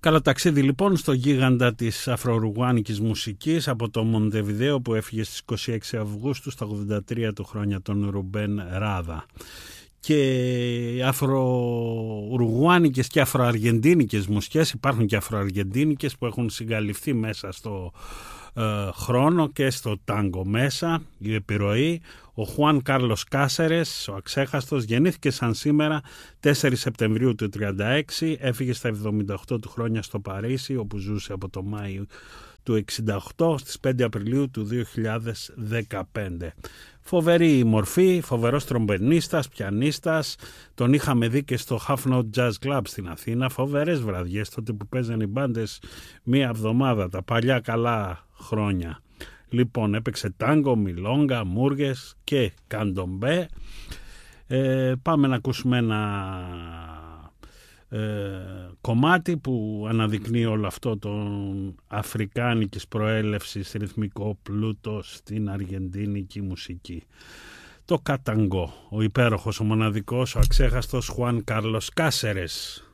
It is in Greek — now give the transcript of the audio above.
Καλό ταξίδι λοιπόν στο γίγαντα της αφροουρουγουάνικης μουσικής από το Μοντεβιδέο που έφυγε στις 26 Αυγούστου στα 83 του χρόνια, τον Ρουμπέν Ράδα. Και αφροουρουγουάνικες και αφροαργεντίνικες μουσικές, υπάρχουν και αφροαργεντίνικες που έχουν συγκαλυφθεί μέσα στο χρόνο και στο τάγκο μέσα, η επιρροή. Ο Χουάν Κάρλος Κάσερες, ο αξέχαστος, γεννήθηκε σαν σήμερα 4 Σεπτεμβρίου του 1936, έφυγε στα 78 του χρόνια στο Παρίσι, όπου ζούσε από το Μάιο του 1968 στις 5 Απριλίου του 2015. Φοβερή μορφή, φοβερός τρομπενίστας, πιανίστας, τον είχαμε δει και στο Half Note Jazz Club στην Αθήνα, φοβερές βραδιές τότε που παίζανε οι μπάντες μία εβδομάδα, τα παλιά καλά χρόνια. Λοιπόν, έπαιξε τάγκο, μιλόγκα, μούργες και καντομπέ. Πάμε να ακούσουμε ένα κομμάτι που αναδεικνύει όλο αυτό τον αφρικάνικης προέλευσης ρυθμικό πλούτο στην αργεντίνικη μουσική. Το καταγκό, ο υπέροχος, ο μοναδικός, ο αξέχαστος Χουάν Κάρλος Κάσερες.